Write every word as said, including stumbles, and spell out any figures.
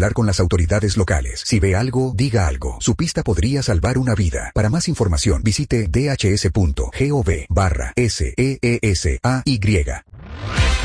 hablar con las autoridades locales. Si ve algo, diga algo. Su pista podría salvar una vida. Para más información, visite dhs punto gov barra S E E S A Y.